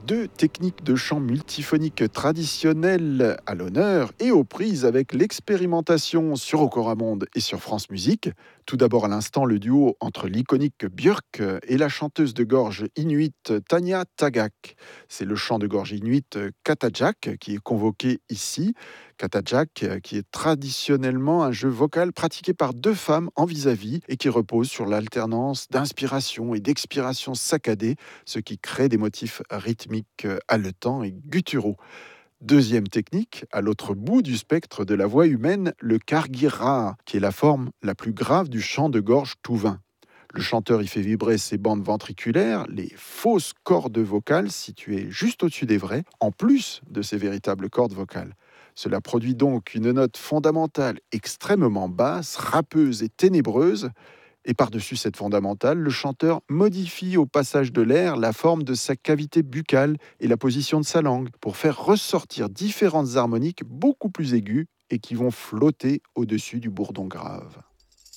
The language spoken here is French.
Deux techniques de chant multiphonique traditionnelles à l'honneur et aux prises avec l'expérimentation sur Okoramonde et sur France Musique. Tout d'abord à l'instant, le duo entre l'iconique Björk et la chanteuse de gorge inuite Tanya Tagak. C'est le chant de gorge inuite Katajak qui est convoqué ici. Katajak qui est traditionnellement un jeu vocal pratiqué par deux femmes en vis-à-vis et qui repose sur l'alternance d'inspiration et d'expiration saccadée, ce qui crée des motifs rythmiques haletants et gutturaux. Deuxième technique, à l'autre bout du spectre de la voix humaine, le kargira, qui est la forme la plus grave du chant de gorge touvain. Le chanteur y fait vibrer ses bandes ventriculaires, les fausses cordes vocales situées juste au-dessus des vraies, en plus de ses véritables cordes vocales. Cela produit donc une note fondamentale extrêmement basse, râpeuse et ténébreuse, et par-dessus cette fondamentale, le chanteur modifie au passage de l'air la forme de sa cavité buccale et la position de sa langue pour faire ressortir différentes harmoniques beaucoup plus aiguës et qui vont flotter au-dessus du bourdon grave.